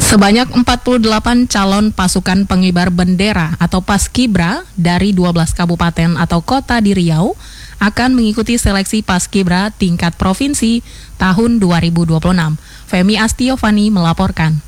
Sebanyak 48 calon pasukan pengibar bendera atau Paskibra dari 12 kabupaten atau kota di Riau akan mengikuti seleksi Paskibra tingkat provinsi tahun 2026. Femi Astiovani melaporkan.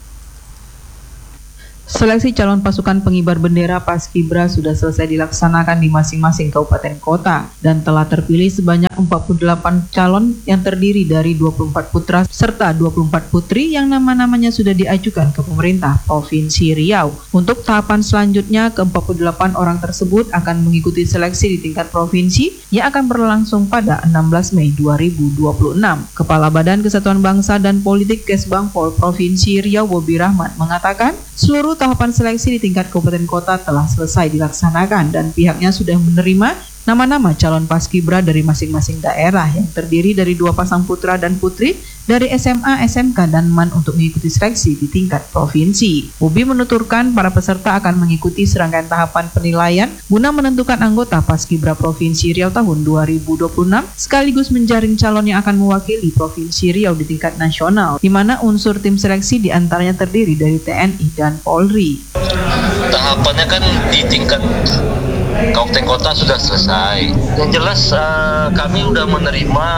Seleksi calon pasukan pengibar bendera Paskibra sudah selesai dilaksanakan di masing-masing kabupaten kota dan telah terpilih sebanyak 48 calon yang terdiri dari 24 putra serta 24 putri yang nama-namanya sudah diajukan ke pemerintah Provinsi Riau. Untuk tahapan selanjutnya, ke-48 orang tersebut akan mengikuti seleksi di tingkat provinsi yang akan berlangsung pada 16 Mei 2026. Kepala Badan Kesatuan Bangsa dan Politik Kesbangpol Provinsi Riau Bobi Rahmat mengatakan, seluruh tahapan seleksi di tingkat kabupaten kota telah selesai dilaksanakan dan pihaknya sudah menerima nama-nama calon Paskibra dari masing-masing daerah yang terdiri dari 2 pasang putra dan putri dari SMA, SMK, dan MAN untuk mengikuti seleksi di tingkat provinsi. Bobi menuturkan para peserta akan mengikuti serangkaian tahapan penilaian guna menentukan anggota Paskibra Provinsi Riau tahun 2026 sekaligus menjaring calon yang akan mewakili Provinsi Riau di tingkat nasional, di mana unsur tim seleksi diantaranya terdiri dari TNI dan Polri. Tahapannya kan di tingkat kabupaten kota sudah selesai. Yang jelas kami sudah menerima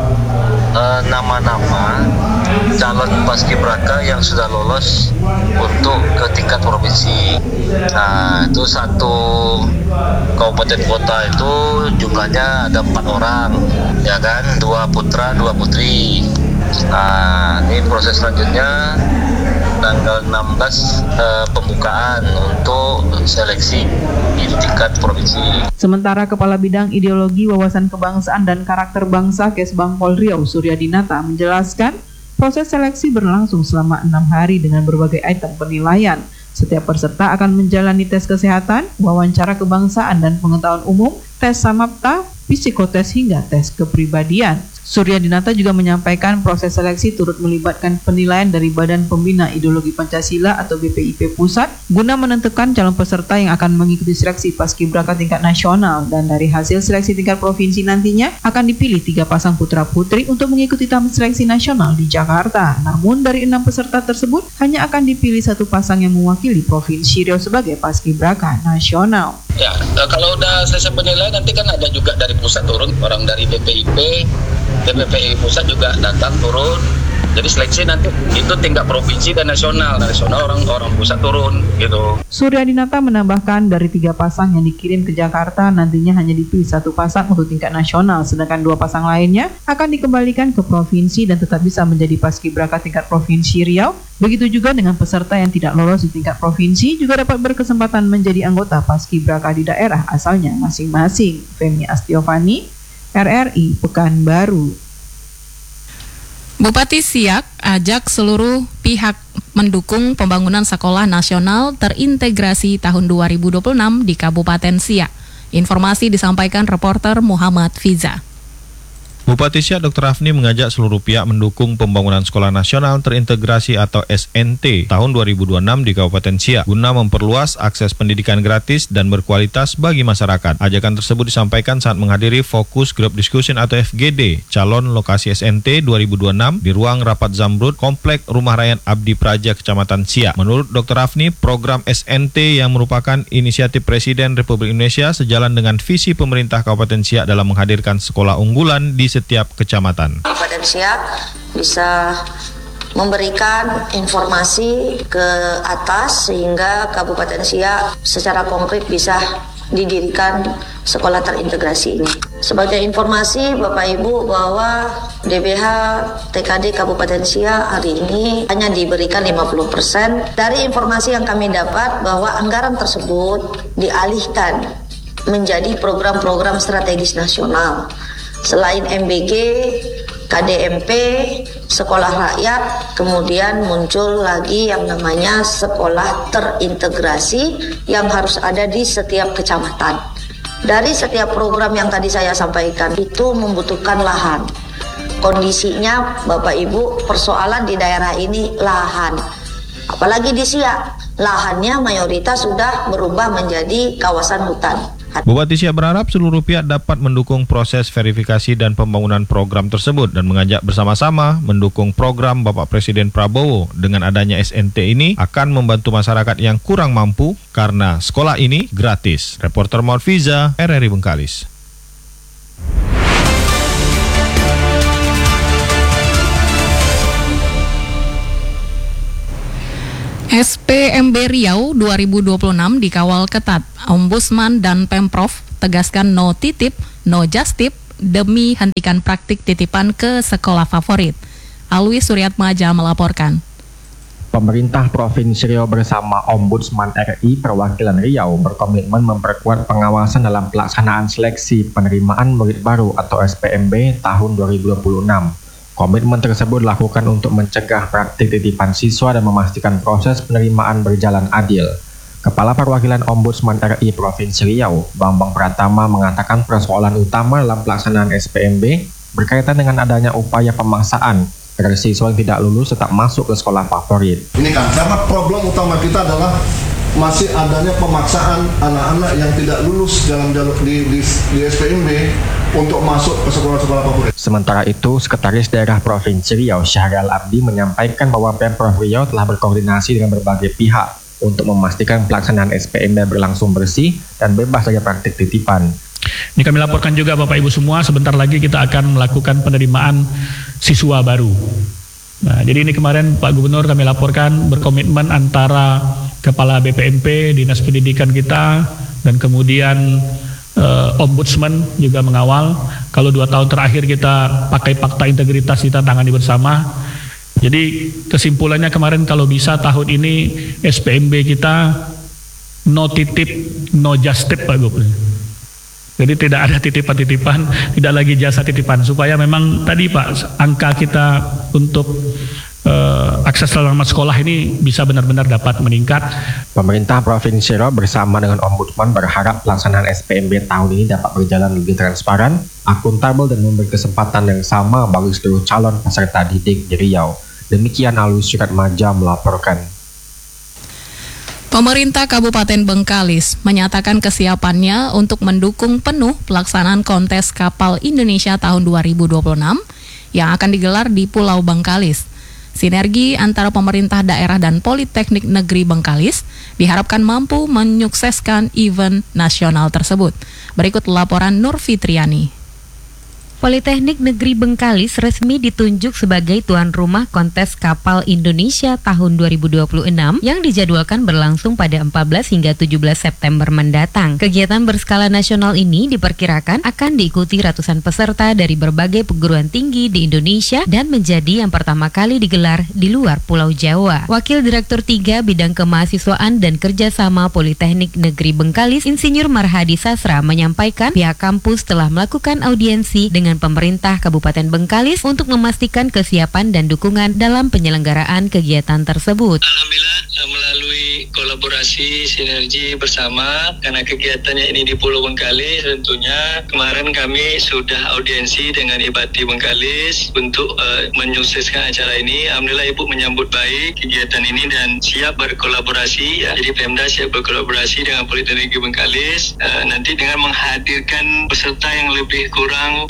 nama-nama calon paskibraka yang sudah lolos untuk ke tingkat provinsi. Nah, itu satu kabupaten kota itu jumlahnya ada 4 orang, ya kan, 2 putra, 2 putri. Nah, ini proses selanjutnya tanggal 16 pembukaan untuk seleksi di tingkat provinsi. Sementara Kepala Bidang Ideologi, Wawasan Kebangsaan dan Karakter Bangsa Kesbangpol Riau Suryadinata menjelaskan proses seleksi berlangsung selama 6 hari dengan berbagai item penilaian. Setiap peserta akan menjalani tes kesehatan, wawancara kebangsaan dan pengetahuan umum, tes samapta, psikotes hingga tes kepribadian. Suryadinata juga menyampaikan proses seleksi turut melibatkan penilaian dari Badan Pembina Ideologi Pancasila atau BPIP Pusat guna menentukan calon peserta yang akan mengikuti seleksi Paskibraka tingkat nasional, dan dari hasil seleksi tingkat provinsi nantinya akan dipilih 3 pasang putra-putri untuk mengikuti tahap seleksi nasional di Jakarta. Namun dari 6 peserta tersebut hanya akan dipilih 1 pasang yang mewakili Provinsi Riau sebagai Paskibraka nasional. Ya, kalau udah selesai penilaian nanti kan ada juga dari pusat turun, orang dari BPIP pusat juga datang turun. Jadi seleksi nanti itu tingkat provinsi dan nasional. Nasional orang pusat turun gitu. Suryadinata menambahkan dari 3 pasang yang dikirim ke Jakarta nantinya hanya dipilih 1 pasang untuk tingkat nasional, sedangkan 2 pasang lainnya akan dikembalikan ke provinsi dan tetap bisa menjadi Paskibraka tingkat Provinsi Riau. Begitu juga dengan peserta yang tidak lolos di tingkat provinsi juga dapat berkesempatan menjadi anggota Paskibraka di daerah asalnya masing-masing. Femi Astiovani, RRI Pekanbaru. Bupati Siak ajak seluruh pihak mendukung pembangunan sekolah nasional terintegrasi tahun 2026 di Kabupaten Siak. Informasi disampaikan reporter Muhammad Fiza. Bupati Siak Dr. Afni mengajak seluruh pihak mendukung pembangunan Sekolah Nasional Terintegrasi atau SNT tahun 2026 di Kabupaten Siak guna memperluas akses pendidikan gratis dan berkualitas bagi masyarakat. Ajakan tersebut disampaikan saat menghadiri Fokus Group Discussion atau FGD calon lokasi SNT 2026 di ruang rapat Zamrud, Komplek Rumah Rakyat Abdi Praja, Kecamatan Siak. Menurut Dr. Afni, program SNT yang merupakan inisiatif Presiden Republik Indonesia sejalan dengan visi pemerintah Kabupaten Siak dalam menghadirkan sekolah unggulan di setiap kecamatan. Kabupaten Siak bisa memberikan informasi ke atas sehingga Kabupaten Siak secara konkret bisa didirikan sekolah terintegrasi ini. Sebagai informasi Bapak Ibu bahwa DBH TKD Kabupaten Siak hari ini hanya diberikan 50%. Dari informasi yang kami dapat bahwa anggaran tersebut dialihkan menjadi program-program strategis nasional. Selain MBG, KDMP, sekolah rakyat, kemudian muncul lagi yang namanya sekolah terintegrasi yang harus ada di setiap kecamatan. Dari setiap program yang tadi saya sampaikan itu membutuhkan lahan. Kondisinya Bapak Ibu, persoalan di daerah ini lahan. Apalagi di Siak, lahannya mayoritas sudah berubah menjadi kawasan hutan. Bupati Siak berharap seluruh pihak dapat mendukung proses verifikasi dan pembangunan program tersebut dan mengajak bersama-sama mendukung program Bapak Presiden Prabowo. Dengan adanya SNT ini akan membantu masyarakat yang kurang mampu karena sekolah ini gratis. Reporter Morfiza, RRI Bengkalis. SPMB Riau 2026 dikawal ketat. Ombudsman dan Pemprov tegaskan no titip, no just tip demi hentikan praktik titipan ke sekolah favorit. Alwi Suryatmaja melaporkan. Pemerintah Provinsi Riau bersama Ombudsman RI Perwakilan Riau berkomitmen memperkuat pengawasan dalam pelaksanaan seleksi penerimaan murid baru atau SPMB tahun 2026. Komitmen tersebut dilakukan untuk mencegah praktik titipan siswa dan memastikan proses penerimaan berjalan adil. Kepala Perwakilan Ombudsman RI Provinsi Riau, Bambang Pratama, mengatakan persoalan utama dalam pelaksanaan SPMB berkaitan dengan adanya upaya pemaksaan agar siswa yang tidak lulus tetap masuk ke sekolah favorit. Ini kan karena problem utama kita adalah masih adanya pemaksaan anak-anak yang tidak lulus dalam jalur di SPMB untuk masuk ke sekolah-sekolah favorit. Sementara itu, Sekretaris Daerah Provinsi Riau, Syahrial Abdi, menyampaikan bahwa Pemprov Riau telah berkoordinasi dengan berbagai pihak untuk memastikan pelaksanaan SPMB berlangsung bersih dan bebas dari praktik titipan. Ini kami laporkan juga Bapak Ibu semua, sebentar lagi kita akan melakukan penerimaan siswa baru. Nah, jadi ini kemarin Pak Gubernur kami laporkan berkomitmen antara Kepala BPMP, Dinas Pendidikan kita, dan kemudian Ombudsman juga mengawal. Kalau 2 tahun terakhir kita pakai fakta integritas, kita tangani bersama. Jadi kesimpulannya kemarin kalau bisa tahun ini SPMB kita no titip, no just tip Pak Gubernur. Jadi tidak ada titipan-titipan, tidak lagi jasa titipan, supaya memang tadi Pak angka kita untuk akses selamat sekolah ini bisa benar-benar dapat meningkat. Pemerintah Provinsi Riau bersama dengan Ombudsman berharap pelaksanaan SPMB tahun ini dapat berjalan lebih transparan, akuntabel, dan memberi kesempatan yang sama bagi seluruh calon peserta didik di Riau. Demikian Alwi Suryatmaja melaporkan. Pemerintah Kabupaten Bengkalis menyatakan kesiapannya untuk mendukung penuh pelaksanaan kontes kapal Indonesia tahun 2026 yang akan digelar di Pulau Bengkalis. Sinergi antara pemerintah daerah dan Politeknik Negeri Bengkalis diharapkan mampu menyukseskan event nasional tersebut. Berikut laporan Nur Fitriani. Politeknik Negeri Bengkalis resmi ditunjuk sebagai tuan rumah kontes kapal Indonesia tahun 2026 yang dijadwalkan berlangsung pada 14 hingga 17 September mendatang. Kegiatan berskala nasional ini diperkirakan akan diikuti ratusan peserta dari berbagai perguruan tinggi di Indonesia dan menjadi yang pertama kali digelar di luar Pulau Jawa. Wakil Direktur 3 Bidang Kemahasiswaan dan Kerjasama Politeknik Negeri Bengkalis, Insinyur Marhadi Sasra, menyampaikan pihak kampus telah melakukan audiensi dengan pemerintah Kabupaten Bengkalis untuk memastikan kesiapan dan dukungan dalam penyelenggaraan kegiatan tersebut. Alhamdulillah melalui kolaborasi sinergi bersama karena kegiatannya ini di Pulau Bengkalis, tentunya kemarin kami sudah audiensi dengan Ibati Bengkalis untuk menyukseskan acara ini. Alhamdulillah Ibu menyambut baik kegiatan ini dan siap berkolaborasi ya. Jadi Pemda siap berkolaborasi dengan Politeknik Bengkalis nanti dengan menghadirkan peserta yang lebih kurang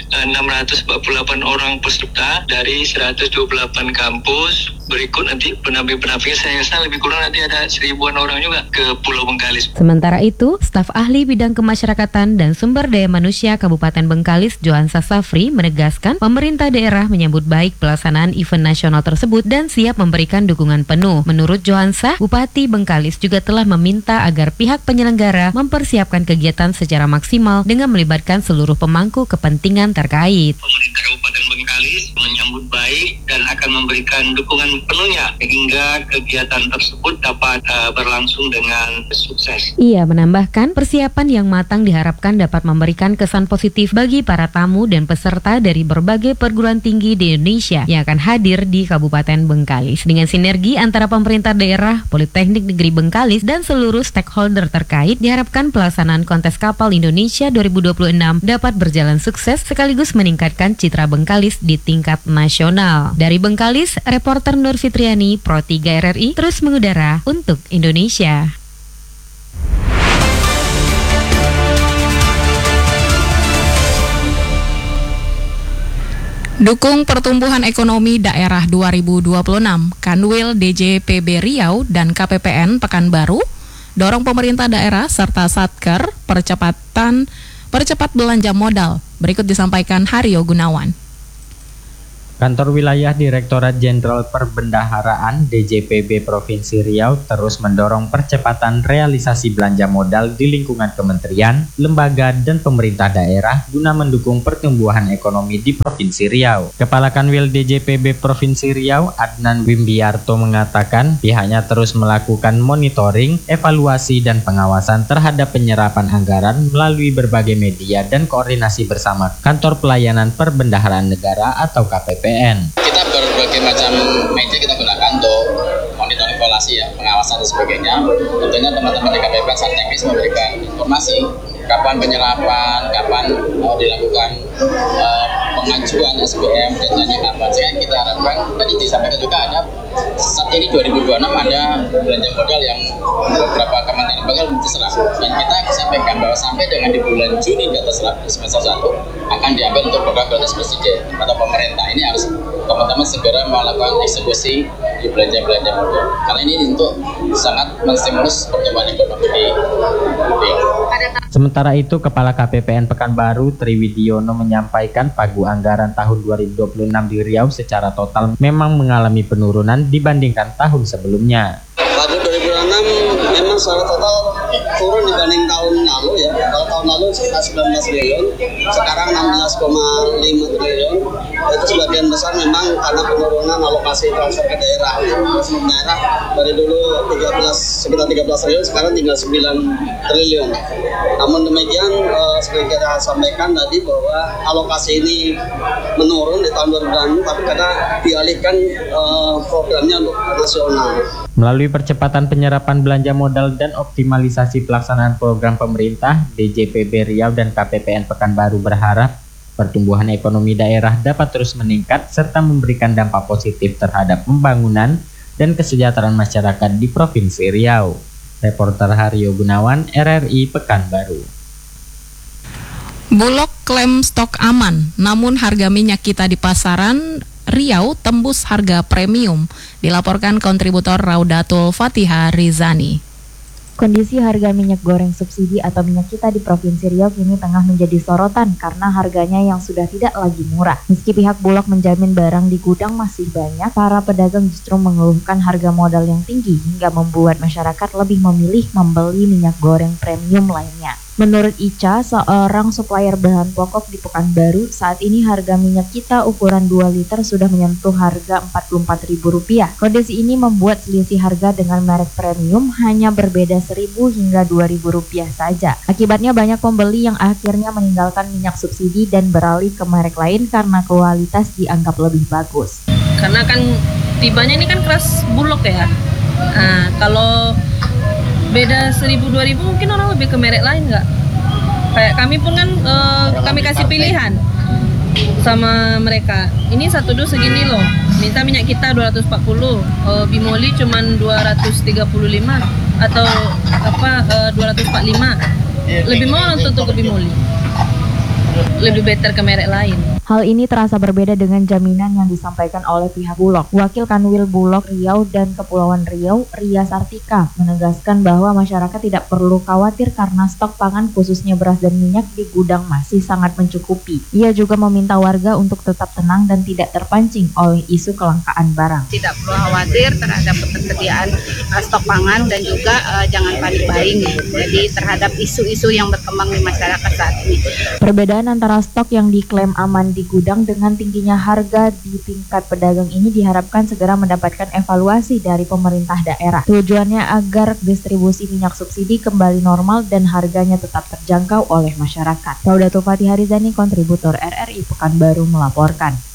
648 orang peserta dari 128 kampus. Berikut nanti penampil-penampil saya rasa lebih kurang nanti ada 1000-an orang juga ke Pulau Bengkalis. Sementara itu, staf ahli bidang kemasyarakatan dan sumber daya manusia Kabupaten Bengkalis, Johansa Safri, menegaskan pemerintah daerah menyambut baik pelaksanaan event nasional tersebut dan siap memberikan dukungan penuh. Menurut Johansa, Bupati Bengkalis juga telah meminta agar pihak penyelenggara mempersiapkan kegiatan secara maksimal dengan melibatkan seluruh pemangku kepentingan terkait. Pemerintah Kabupaten Bengkalis menyambut baik dan akan memberikan dukungan penuhnya hingga kegiatan tersebut dapat berlangsung dengan sukses. Ia menambahkan persiapan yang matang diharapkan dapat memberikan kesan positif bagi para tamu dan peserta dari berbagai perguruan tinggi di Indonesia yang akan hadir di Kabupaten Bengkalis. Dengan sinergi antara pemerintah daerah, Politeknik Negeri Bengkalis, dan seluruh stakeholder terkait, diharapkan pelaksanaan kontes kapal Indonesia 2026 dapat berjalan sukses sekaligus meningkatkan citra Bengkalis di tingkat nasional. Dari Bengkalis, reporter Nur Fitriani, Pro 3 RRI, terus mengudara untuk Indonesia. Dukung pertumbuhan ekonomi daerah 2026, Kanwil DJPB Riau dan KPPN Pekanbaru dorong pemerintah daerah serta Satker percepat belanja modal. Berikut disampaikan Haryo Gunawan. Kantor Wilayah Direktorat Jenderal Perbendaharaan DJPB Provinsi Riau terus mendorong percepatan realisasi belanja modal di lingkungan kementerian, lembaga, dan pemerintah daerah guna mendukung pertumbuhan ekonomi di Provinsi Riau. Kepala Kanwil DJPB Provinsi Riau, Adnan Wimbiarto, mengatakan pihaknya terus melakukan monitoring, evaluasi, dan pengawasan terhadap penyerapan anggaran melalui berbagai media dan koordinasi bersama Kantor Pelayanan Perbendaharaan Negara atau KPPN. Kita berbagai macam media kita gunakan untuk monitoring evaluasi ya, pengawasan dan sebagainya. Tentunya teman-teman di KPPN saat teknis memberikan informasi kapan penyerapan, kapan dilakukan pengajuan SPM, datanya kapan. Sehingga kita harapkan, tadi disampaikan juga ada saat ini 2026 ada belanja modal yang beberapa kementerian lembaga belum diserap. Dan kita sampaikan bahwa sampai dengan di bulan Juni data serap semester 1 akan diambil untuk program prioritas presiden atau pemerintah. Ini harus teman-teman segera melakukan eksekusi di belanja-belanja modal. Karena ini untuk sangat menstimulus pertumbuhan ekonomi di Riau. Sementara itu, Kepala KPPN Pekanbaru Triwidiono menyampaikan pagu anggaran tahun 2026 di Riau secara total memang mengalami penurunan dibandingkan tahun sebelumnya. Pagu 2026 memang secara total turun dibanding tahun lalu ya. Kalau tahun lalu sekitar 19 triliun, sekarang 16,5 triliun. Itu sebagian besar memang karena penurunan alokasi transfer ke daerah. Daerah dari dulu sekitar 13 triliun, sekarang tinggal 9 triliun. Namun demikian, seperti kita sampaikan tadi bahwa alokasi ini menurun di tahun 2026, tapi karena dialihkan programnya untuk nasional. Melalui percepatan penyerapan belanja modal dan optimalisasi pelaksanaan program pemerintah, DJPB Riau dan KPPN Pekanbaru berharap pertumbuhan ekonomi daerah dapat terus meningkat serta memberikan dampak positif terhadap pembangunan dan kesejahteraan masyarakat di Provinsi Riau. Reporter Haryo Gunawan, RRI Pekanbaru. Bulog klaim stok aman, namun harga minyak kita di pasaran Riau tembus harga premium, dilaporkan kontributor Raudatul Fatihah Rizani. Kondisi harga minyak goreng subsidi atau minyak kita di Provinsi Riau kini tengah menjadi sorotan karena harganya yang sudah tidak lagi murah. Meski pihak Bulog menjamin barang di gudang masih banyak, para pedagang justru mengeluhkan harga modal yang tinggi hingga membuat masyarakat lebih memilih membeli minyak goreng premium lainnya. Menurut Ica, seorang supplier bahan pokok di Pekanbaru, saat ini harga minyak kita ukuran 2 liter sudah menyentuh harga Rp44.000. Kondisi ini membuat selisih harga dengan merek premium hanya berbeda Rp1.000 hingga Rp2.000 saja. Akibatnya banyak pembeli yang akhirnya meninggalkan minyak subsidi dan beralih ke merek lain karena kualitas dianggap lebih bagus. Karena kan tibanya ini kan kelas Bulog ya. Kalau beda 1.000-2.000 mungkin orang lebih ke merek lain nggak? Kayak kami pun kan kami kasih pilihan sama mereka. Ini satu dus segini loh. Minta minyak kita 240, bimoli cuman 235 atau 245. Lebih mau untuk ke bimoli. Lebih better ke merek lain. Hal ini terasa berbeda dengan jaminan yang disampaikan oleh pihak Bulog. Wakil Kanwil Bulog Riau dan Kepulauan Riau, Ria Sartika, menegaskan bahwa masyarakat tidak perlu khawatir karena stok pangan khususnya beras dan minyak di gudang masih sangat mencukupi. Ia juga meminta warga untuk tetap tenang dan tidak terpancing oleh isu kelangkaan barang. Tidak perlu khawatir terhadap ketersediaan stok pangan dan juga jangan panik buying. Jadi terhadap isu-isu yang berkembang di masyarakat saat ini. Perbedaan antara stok yang diklaim aman di gudang dengan tingginya harga di tingkat pedagang ini diharapkan segera mendapatkan evaluasi dari pemerintah daerah. Tujuannya agar distribusi minyak subsidi kembali normal dan harganya tetap terjangkau oleh masyarakat. Raudatul Fatihah Rizani, kontributor RRI Pekanbaru melaporkan.